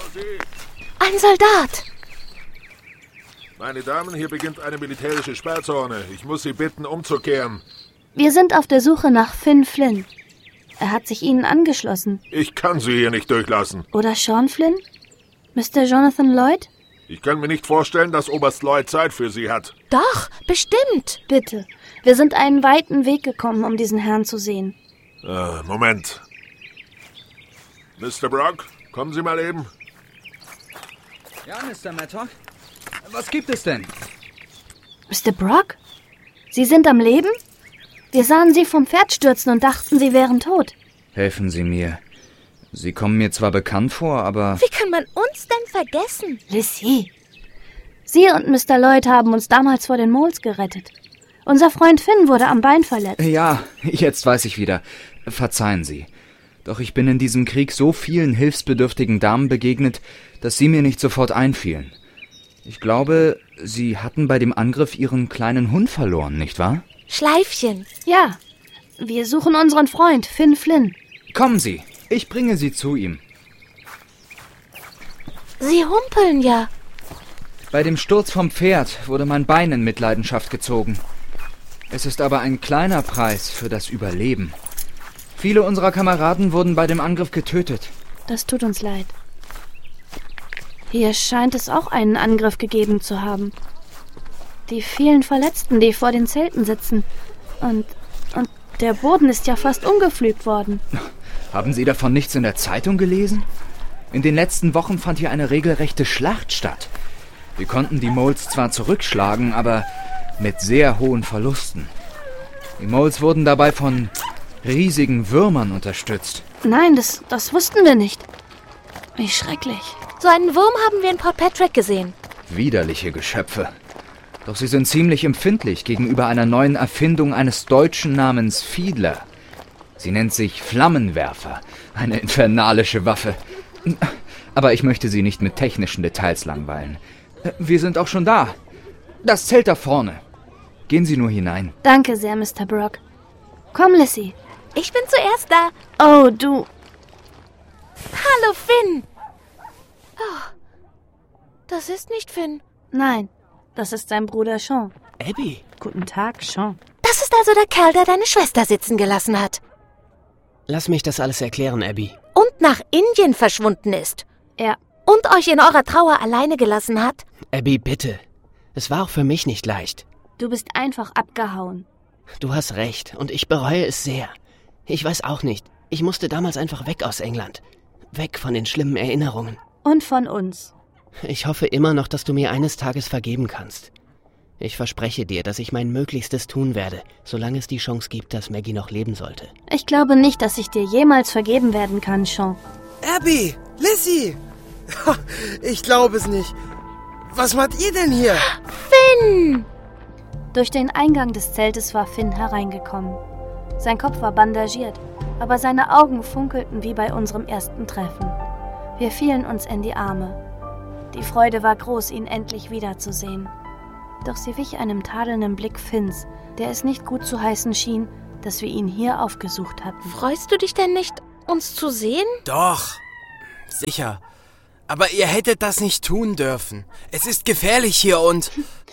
Ein Soldat! Meine Damen, hier beginnt eine militärische Sperrzone. Ich muss Sie bitten, umzukehren. Wir sind auf der Suche nach Finn Flynn. Er hat sich Ihnen angeschlossen. Ich kann Sie hier nicht durchlassen. Oder Sean Flynn? Mr. Jonathan Lloyd? Ich kann mir nicht vorstellen, dass Oberst Lloyd Zeit für Sie hat. Doch, bestimmt. Bitte. Wir sind einen weiten Weg gekommen, um diesen Herrn zu sehen. Moment. Mr. Brock, kommen Sie mal eben. Ja, Mr. Mattock. Was gibt es denn? Mr. Brock? Sie sind am Leben? Wir sahen Sie vom Pferd stürzen und dachten, Sie wären tot. Helfen Sie mir. Sie kommen mir zwar bekannt vor, aber... Wie kann man uns denn vergessen? Lizzie. Sie und Mr. Lloyd haben uns damals vor den Moles gerettet. Unser Freund Finn wurde am Bein verletzt. Ja, jetzt weiß ich wieder. Verzeihen Sie. Doch ich bin in diesem Krieg so vielen hilfsbedürftigen Damen begegnet, dass sie mir nicht sofort einfielen. Ich glaube, Sie hatten bei dem Angriff Ihren kleinen Hund verloren, nicht wahr? Schleifchen. Ja, wir suchen unseren Freund, Finn Flynn. Kommen Sie, ich bringe Sie zu ihm. Sie humpeln ja. Bei dem Sturz vom Pferd wurde mein Bein in Mitleidenschaft gezogen. Es ist aber ein kleiner Preis für das Überleben. Viele unserer Kameraden wurden bei dem Angriff getötet. Das tut uns leid. Hier scheint es auch einen Angriff gegeben zu haben. Die vielen Verletzten, die vor den Zelten sitzen. Und der Boden ist ja fast umgepflügt worden. Haben Sie davon nichts in der Zeitung gelesen? In den letzten Wochen fand hier eine regelrechte Schlacht statt. Wir konnten die Moles zwar zurückschlagen, aber mit sehr hohen Verlusten. Die Moles wurden dabei von riesigen Würmern unterstützt. Nein, das wussten wir nicht. Wie schrecklich. So einen Wurm haben wir in Port Patrick gesehen. Widerliche Geschöpfe. Doch sie sind ziemlich empfindlich gegenüber einer neuen Erfindung eines Deutschen namens Fiedler. Sie nennt sich Flammenwerfer. Eine infernalische Waffe. Aber ich möchte Sie nicht mit technischen Details langweilen. Wir sind auch schon da. Das Zelt da vorne. Gehen Sie nur hinein. Danke sehr, Mr. Brock. Komm, Lizzie. Ich bin zuerst da. Oh, du. Hallo, Finn. Oh, das ist nicht Finn. Nein, das ist sein Bruder Sean. Abby. Guten Tag, Sean. Das ist also der Kerl, der deine Schwester sitzen gelassen hat. Lass mich das alles erklären, Abby. Und nach Indien verschwunden ist. Ja. Und euch in eurer Trauer alleine gelassen hat. Abby, bitte. Es war auch für mich nicht leicht. Du bist einfach abgehauen. Du hast recht und ich bereue es sehr. Ich weiß auch nicht. Ich musste damals einfach weg aus England. Weg von den schlimmen Erinnerungen. Und von uns. Ich hoffe immer noch, dass du mir eines Tages vergeben kannst. Ich verspreche dir, dass ich mein Möglichstes tun werde, solange es die Chance gibt, dass Maggie noch leben sollte. Ich glaube nicht, dass ich dir jemals vergeben werden kann, Sean. Abby! Lizzie! Ich glaube es nicht. Was macht ihr denn hier? Finn! Durch den Eingang des Zeltes war Finn hereingekommen. Sein Kopf war bandagiert, aber seine Augen funkelten wie bei unserem ersten Treffen. Wir fielen uns in die Arme. Die Freude war groß, ihn endlich wiederzusehen. Doch sie wich einem tadelnden Blick Finns, der es nicht gut zu heißen schien, dass wir ihn hier aufgesucht hatten. Freust du dich denn nicht, uns zu sehen? Doch, sicher. Aber ihr hättet das nicht tun dürfen. Es ist gefährlich hier und...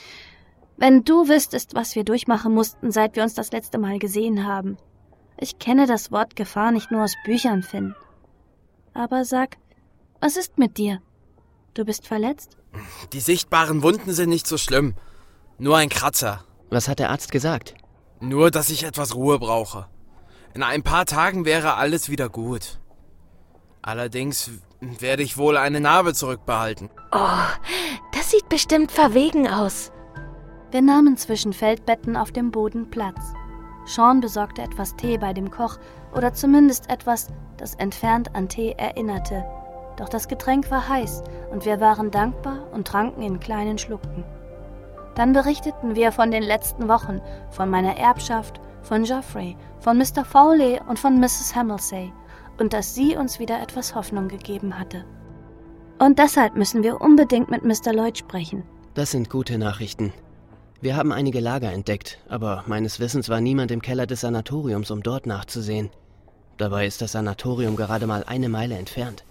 Wenn du wüsstest, was wir durchmachen mussten, seit wir uns das letzte Mal gesehen haben. Ich kenne das Wort Gefahr nicht nur aus Büchern, Finn. Aber sag, was ist mit dir? Du bist verletzt? Die sichtbaren Wunden sind nicht so schlimm. Nur ein Kratzer. Was hat der Arzt gesagt? Nur, dass ich etwas Ruhe brauche. In ein paar Tagen wäre alles wieder gut. Allerdings werde ich wohl eine Narbe zurückbehalten. Oh, das sieht bestimmt verwegen aus. Wir nahmen zwischen Feldbetten auf dem Boden Platz. Sean besorgte etwas Tee bei dem Koch oder zumindest etwas, das entfernt an Tee erinnerte. Doch das Getränk war heiß und wir waren dankbar und tranken in kleinen Schlucken. Dann berichteten wir von den letzten Wochen, von meiner Erbschaft, von Geoffrey, von Mr. Fowley und von Mrs. Hamilsay und dass sie uns wieder etwas Hoffnung gegeben hatte. Und deshalb müssen wir unbedingt mit Mr. Lloyd sprechen. Das sind gute Nachrichten. Wir haben einige Lager entdeckt, aber meines Wissens war niemand im Keller des Sanatoriums, um dort nachzusehen. Dabei ist das Sanatorium gerade mal 1 Meile entfernt.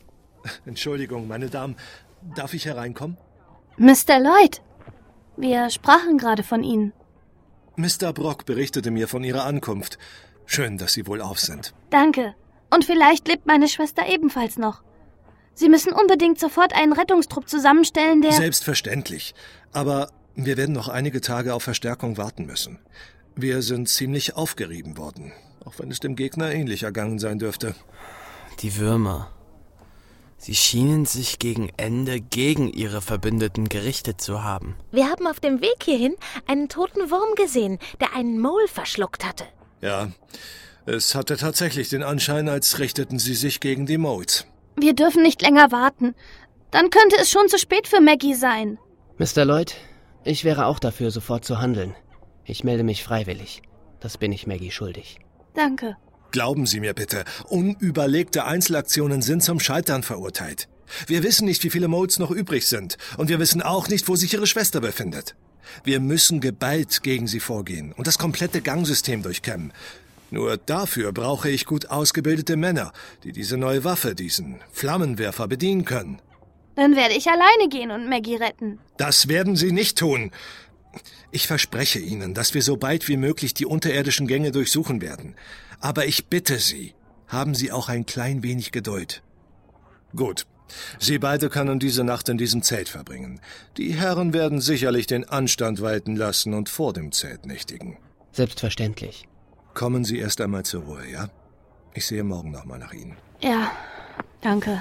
Entschuldigung, meine Damen. Darf ich hereinkommen? Mr. Lloyd, wir sprachen gerade von Ihnen. Mr. Brock berichtete mir von Ihrer Ankunft. Schön, dass Sie wohlauf sind. Danke. Und vielleicht lebt meine Schwester ebenfalls noch. Sie müssen unbedingt sofort einen Rettungstrupp zusammenstellen, der... Selbstverständlich. Aber wir werden noch einige Tage auf Verstärkung warten müssen. Wir sind ziemlich aufgerieben worden, auch wenn es dem Gegner ähnlich ergangen sein dürfte. Die Würmer. Sie schienen sich gegen Ende gegen ihre Verbündeten gerichtet zu haben. Wir haben auf dem Weg hierhin einen toten Wurm gesehen, der einen Mole verschluckt hatte. Ja, es hatte tatsächlich den Anschein, als richteten sie sich gegen die Moles. Wir dürfen nicht länger warten. Dann könnte es schon zu spät für Maggie sein. Mr. Lloyd, ich wäre auch dafür, sofort zu handeln. Ich melde mich freiwillig. Das bin ich Maggie schuldig. Danke. Glauben Sie mir bitte, unüberlegte Einzelaktionen sind zum Scheitern verurteilt. Wir wissen nicht, wie viele Moles noch übrig sind. Und wir wissen auch nicht, wo sich Ihre Schwester befindet. Wir müssen geballt gegen sie vorgehen und das komplette Gangsystem durchkämmen. Nur dafür brauche ich gut ausgebildete Männer, die diese neue Waffe, diesen Flammenwerfer, bedienen können. Dann werde ich alleine gehen und Maggie retten. Das werden Sie nicht tun. Ich verspreche Ihnen, dass wir so bald wie möglich die unterirdischen Gänge durchsuchen werden. Aber ich bitte Sie, haben Sie auch ein klein wenig Geduld. Gut. Sie beide können diese Nacht in diesem Zelt verbringen. Die Herren werden sicherlich den Anstand walten lassen und vor dem Zelt nächtigen. Selbstverständlich. Kommen Sie erst einmal zur Ruhe, ja? Ich sehe morgen nochmal nach Ihnen. Ja, danke.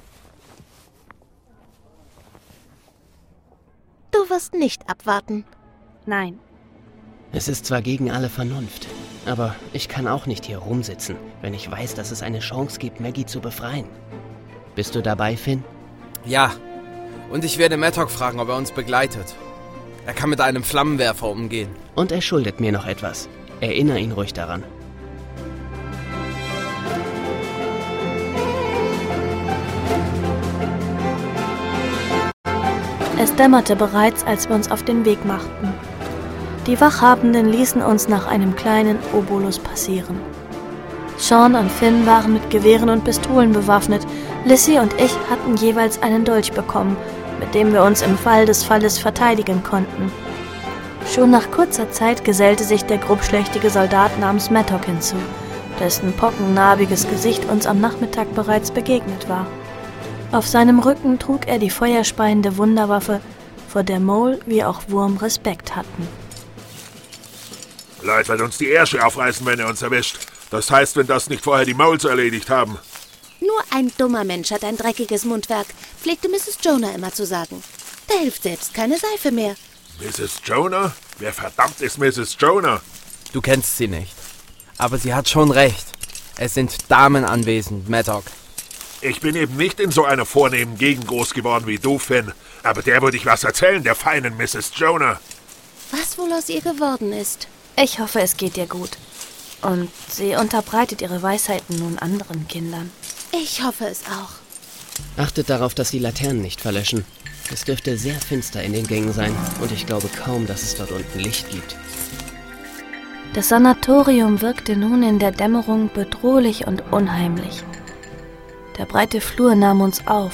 Du wirst nicht abwarten. Nein. Es ist zwar gegen alle Vernunft, aber ich kann auch nicht hier rumsitzen, wenn ich weiß, dass es eine Chance gibt, Maggie zu befreien. Bist du dabei, Finn? Ja. Und ich werde Mattock fragen, ob er uns begleitet. Er kann mit einem Flammenwerfer umgehen. Und er schuldet mir noch etwas. Erinnere ihn ruhig daran. Es dämmerte bereits, als wir uns auf den Weg machten. Die Wachhabenden ließen uns nach einem kleinen Obolus passieren. Sean und Finn waren mit Gewehren und Pistolen bewaffnet. Lissy und ich hatten jeweils einen Dolch bekommen, mit dem wir uns im Fall des Falles verteidigen konnten. Schon nach kurzer Zeit gesellte sich der grobschlächtige Soldat namens Mattock hinzu, dessen pockennarbiges Gesicht uns am Nachmittag bereits begegnet war. Auf seinem Rücken trug er die feuerspeiende Wunderwaffe, vor der Mole wie auch Wurm Respekt hatten. Leid wird uns die Ärsche aufreißen, wenn er uns erwischt. Das heißt, wenn das nicht vorher die Moles erledigt haben. Nur ein dummer Mensch hat ein dreckiges Mundwerk, pflegte Mrs. Jonah immer zu sagen. Da hilft selbst keine Seife mehr. Mrs. Jonah? Wer verdammt ist Mrs. Jonah? Du kennst sie nicht. Aber sie hat schon recht. Es sind Damen anwesend, Mattock. Ich bin eben nicht in so einer vornehmen Gegend groß geworden wie du, Finn. Aber der würde ich was erzählen, der feinen Mrs. Jonah. Was wohl aus ihr geworden ist? Ich hoffe, es geht ihr gut. Und sie unterbreitet ihre Weisheiten nun anderen Kindern. Ich hoffe es auch. Achtet darauf, dass die Laternen nicht verlöschen. Es dürfte sehr finster in den Gängen sein und ich glaube kaum, dass es dort unten Licht gibt. Das Sanatorium wirkte nun in der Dämmerung bedrohlich und unheimlich. Der breite Flur nahm uns auf.